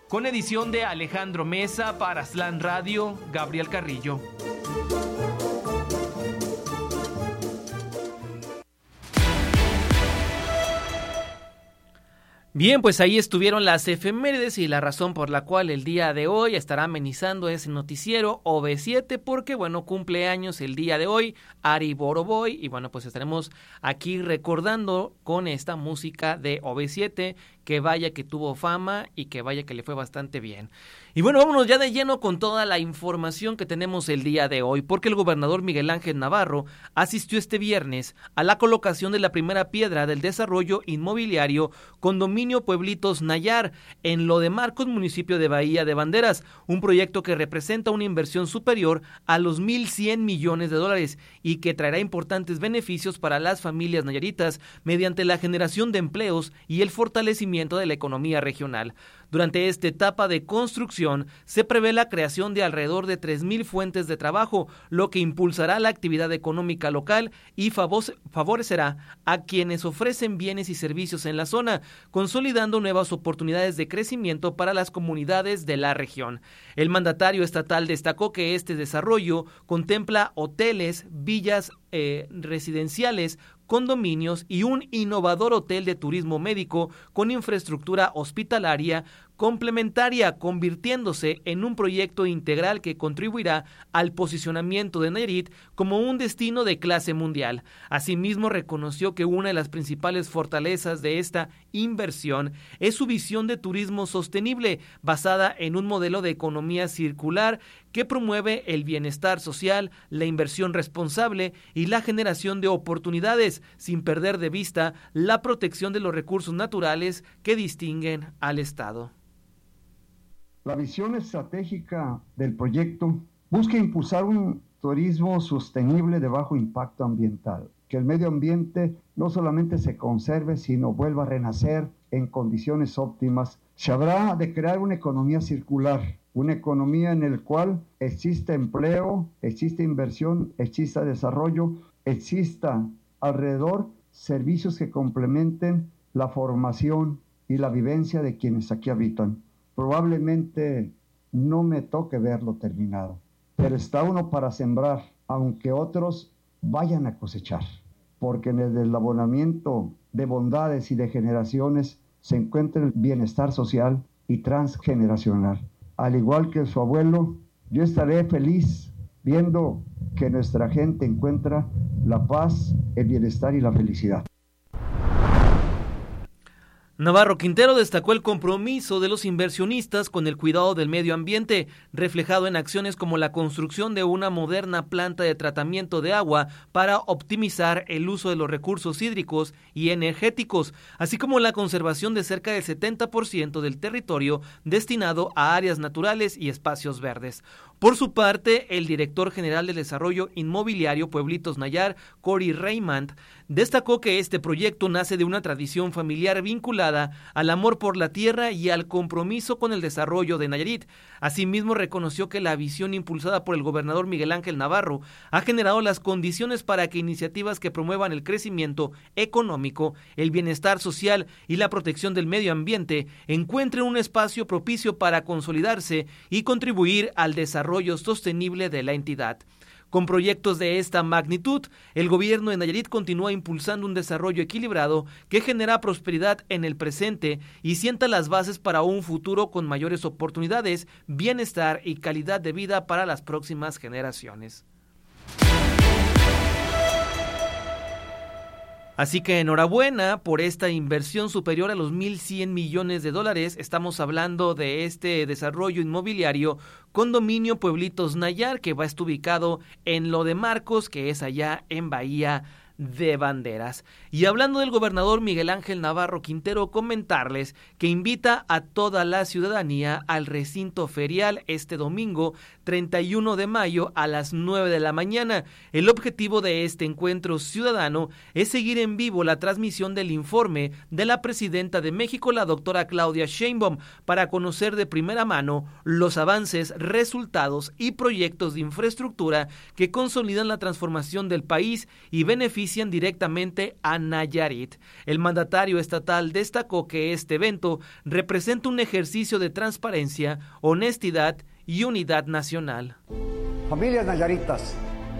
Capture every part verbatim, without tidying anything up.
con edición de Alejandro Mesa para Slam Radio, Gabriel Carrillo. Bien, pues ahí estuvieron las efemérides y la razón por la cual el día de hoy estará amenizando ese noticiero O V siete, porque bueno, cumple años el día de hoy Ari Boroboy, y bueno, pues estaremos aquí recordando con esta música de O V siete, que vaya que tuvo fama y que vaya que le fue bastante bien. Y bueno, vámonos ya de lleno con toda la información que tenemos el día de hoy, porque el gobernador Miguel Ángel Navarro asistió este viernes a la colocación de la primera piedra del desarrollo inmobiliario Condominio Pueblitos Nayar en Lo de Marcos, municipio de Bahía de Banderas, un proyecto que representa una inversión superior a los mil cien millones de dólares y que traerá importantes beneficios para las familias nayaritas mediante la generación de empleos y el fortalecimiento de la economía regional. Durante esta etapa de construcción se prevé la creación de alrededor de tres mil fuentes de trabajo, lo que impulsará la actividad económica local y favorecerá a quienes ofrecen bienes y servicios en la zona, consolidando nuevas oportunidades de crecimiento para las comunidades de la región. El mandatario estatal destacó que este desarrollo contempla hoteles, villas eh, residenciales, condominios y un innovador hotel de turismo médico con infraestructura hospitalaria complementaria, convirtiéndose en un proyecto integral que contribuirá al posicionamiento de Nayarit como un destino de clase mundial. Asimismo, reconoció que una de las principales fortalezas de esta inversión es su visión de turismo sostenible, basada en un modelo de economía circular que promueve el bienestar social, la inversión responsable y la generación de oportunidades, sin perder de vista la protección de los recursos naturales que distinguen al Estado. La visión estratégica del proyecto busca impulsar un turismo sostenible de bajo impacto ambiental, que el medio ambiente no solamente se conserve, sino vuelva a renacer en condiciones óptimas. Se habrá de crear una economía circular, una economía en la cual exista empleo, exista inversión, exista desarrollo, exista alrededor servicios que complementen la formación y la vivencia de quienes aquí habitan. Probablemente no me toque verlo terminado, pero está uno para sembrar, aunque otros vayan a cosechar, porque en el deslabonamiento de bondades y de generaciones se encuentra el bienestar social y transgeneracional. Al igual que su abuelo, yo estaré feliz viendo que nuestra gente encuentra la paz, el bienestar y la felicidad. Navarro Quintero destacó el compromiso de los inversionistas con el cuidado del medio ambiente, reflejado en acciones como la construcción de una moderna planta de tratamiento de agua para optimizar el uso de los recursos hídricos y energéticos, así como la conservación de cerca del setenta por ciento del territorio destinado a áreas naturales y espacios verdes. Por su parte, el director general del Desarrollo Inmobiliario Pueblitos Nayar, Cory Raymond, destacó que este proyecto nace de una tradición familiar vinculada al amor por la tierra y al compromiso con el desarrollo de Nayarit. Asimismo, reconoció que la visión impulsada por el gobernador Miguel Ángel Navarro ha generado las condiciones para que iniciativas que promuevan el crecimiento económico, el bienestar social y la protección del medio ambiente encuentren un espacio propicio para consolidarse y contribuir al desarrollo sostenible de la entidad. Con proyectos de esta magnitud, el gobierno de Nayarit continúa impulsando un desarrollo equilibrado que genera prosperidad en el presente y sienta las bases para un futuro con mayores oportunidades, bienestar y calidad de vida para las próximas generaciones. Así que enhorabuena por esta inversión superior a los mil cien millones de dólares. Estamos hablando de este desarrollo inmobiliario Condominio Pueblitos Nayar, que va a estar ubicado en Lo de Marcos, que es allá en Bahía de Banderas. Y hablando del gobernador Miguel Ángel Navarro Quintero, comentarles que invita a toda la ciudadanía al recinto ferial este domingo treinta y uno de mayo a las nueve de la mañana. El objetivo de este encuentro ciudadano es seguir en vivo la transmisión del informe de la presidenta de México, la doctora Claudia Sheinbaum, para conocer de primera mano los avances, resultados y proyectos de infraestructura que consolidan la transformación del país y benefician benefician directamente a Nayarit. El mandatario estatal destacó que este evento representa un ejercicio de transparencia, honestidad y unidad nacional. Familias nayaritas,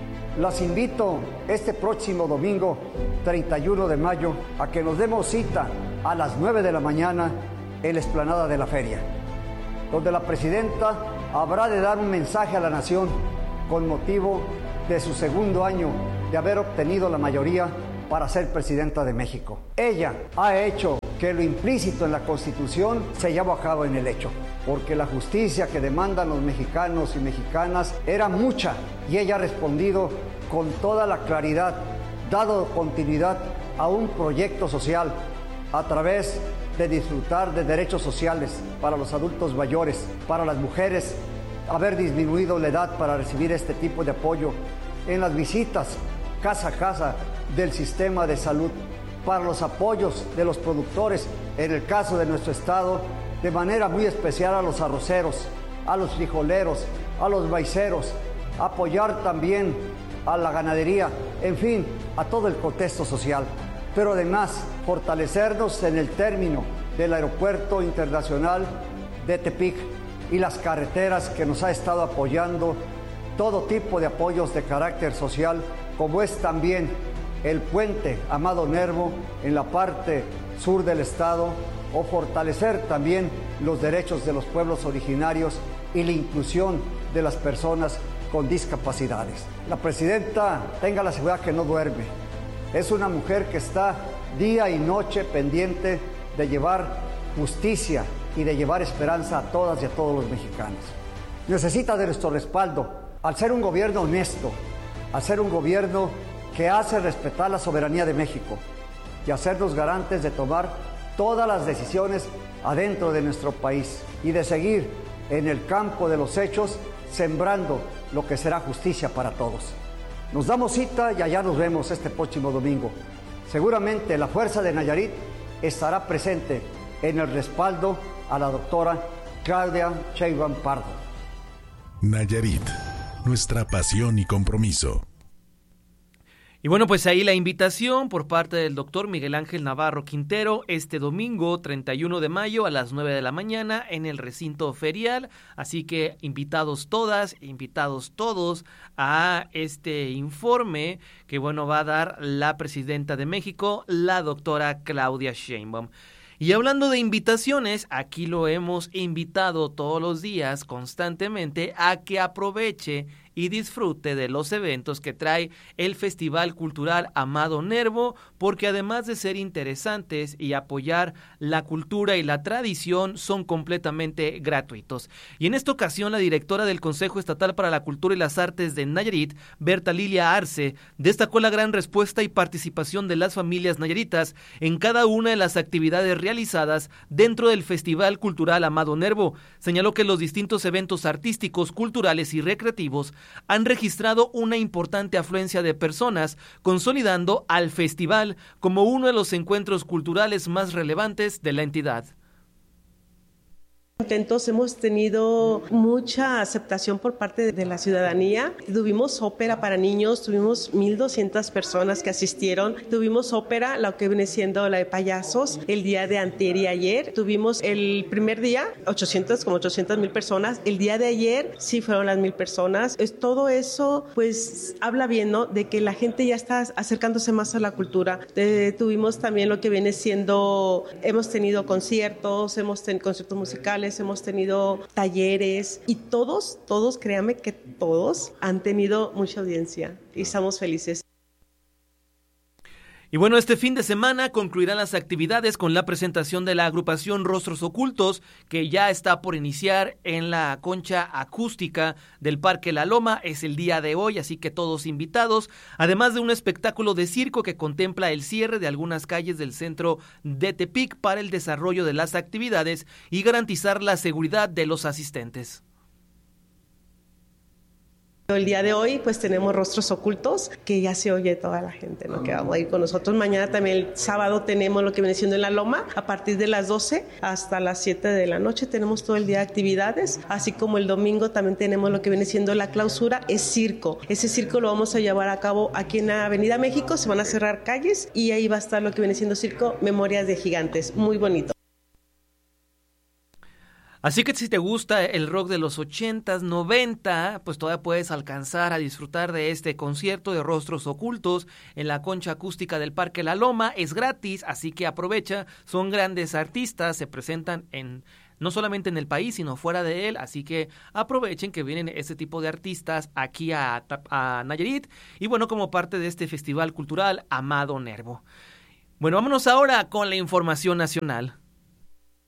las invito este próximo domingo treinta y uno de mayo a que nos demos cita a las nueve de la mañana en la explanada de la feria, donde la presidenta habrá de dar un mensaje a la nación con motivo de su segundo año de haber obtenido la mayoría para ser presidenta de México. Ella ha hecho que lo implícito en la Constitución se lleve a cabo en el hecho, porque la justicia que demandan los mexicanos y mexicanas era mucha y ella ha respondido con toda la claridad, dado continuidad a un proyecto social a través de disfrutar de derechos sociales para los adultos mayores, para las mujeres, haber disminuido la edad para recibir este tipo de apoyo en las visitas casa a casa del sistema de salud, para los apoyos de los productores, en el caso de nuestro estado, de manera muy especial a los arroceros, a los frijoleros, a los maiceros, apoyar también a la ganadería, en fin, a todo el contexto social. Pero además, fortalecernos en el término del Aeropuerto Internacional de Tepic y las carreteras que nos ha estado apoyando, todo tipo de apoyos de carácter social, como es también el puente Amado Nervo en la parte sur del estado, o fortalecer también los derechos de los pueblos originarios y la inclusión de las personas con discapacidades. La presidenta, tenga la seguridad que no duerme. Es una mujer que está día y noche pendiente de llevar justicia y de llevar esperanza a todas y a todos los mexicanos. Necesita de nuestro respaldo, al ser un gobierno honesto, al ser un gobierno que hace respetar la soberanía de México y hacernos garantes de tomar todas las decisiones adentro de nuestro país y de seguir en el campo de los hechos sembrando lo que será justicia para todos. Nos damos cita y allá nos vemos este próximo domingo. Seguramente la fuerza de Nayarit estará presente en el respaldo a la doctora Claudia Sheinbaum Pardo. Nayarit, nuestra pasión y compromiso. Y bueno, pues ahí la invitación por parte del doctor Miguel Ángel Navarro Quintero este domingo treinta y uno de mayo a las nueve de la mañana en el recinto ferial. Así que invitados todas, invitados todos a este informe que bueno va a dar la presidenta de México, la doctora Claudia Sheinbaum. Y hablando de invitaciones, aquí lo hemos invitado todos los días constantemente a que aproveche y disfrute de los eventos que trae el Festival Cultural Amado Nervo, porque además de ser interesantes y apoyar la cultura y la tradición, son completamente gratuitos. Y en esta ocasión, la directora del Consejo Estatal para la Cultura y las Artes de Nayarit, Berta Lilia Arce, destacó la gran respuesta y participación de las familias nayaritas en cada una de las actividades realizadas dentro del Festival Cultural Amado Nervo. Señaló que los distintos eventos artísticos, culturales y recreativos han registrado una importante afluencia de personas, consolidando al festival como uno de los encuentros culturales más relevantes de la entidad. Contentos, hemos tenido mucha aceptación por parte de la ciudadanía. Tuvimos ópera para niños, tuvimos mil doscientas personas que asistieron. Tuvimos ópera, lo que viene siendo la de payasos, el día de antier y ayer. Tuvimos el primer día, ochocientas, como ochocientas mil personas. El día de ayer sí fueron las mil personas. Es, todo eso pues habla bien, ¿no? De que la gente ya está acercándose más a la cultura. De, tuvimos también lo que viene siendo, hemos tenido conciertos, hemos tenido conciertos musicales, hemos tenido talleres y todos, todos, créanme que todos han tenido mucha audiencia y estamos felices. Y bueno, este fin de semana concluirán las actividades con la presentación de la agrupación Rostros Ocultos, que ya está por iniciar en la concha acústica del Parque La Loma. Es el día de hoy, así que todos invitados, además de un espectáculo de circo que contempla el cierre de algunas calles del centro de Tepic para el desarrollo de las actividades y garantizar la seguridad de los asistentes. El día de hoy pues tenemos Rostros Ocultos, que ya se oye toda la gente, ¿no? Que vamos a ir con nosotros. Mañana también el sábado tenemos lo que viene siendo en la Loma, a partir de las doce hasta las siete de la noche tenemos todo el día de actividades, así como el domingo también tenemos lo que viene siendo la clausura, es circo. Ese circo lo vamos a llevar a cabo aquí en la Avenida México, se van a cerrar calles y ahí va a estar lo que viene siendo circo Memorias de Gigantes, muy bonito. Así que si te gusta el rock de los ochentas, noventa, pues todavía puedes alcanzar a disfrutar de este concierto de Rostros Ocultos en la concha acústica del Parque La Loma. Es gratis, así que aprovecha. Son grandes artistas, se presentan en no solamente en el país, sino fuera de él. Así que aprovechen que vienen este tipo de artistas aquí a, a Nayarit. Y bueno, como parte de este festival cultural Amado Nervo. Bueno, vámonos ahora con la información nacional.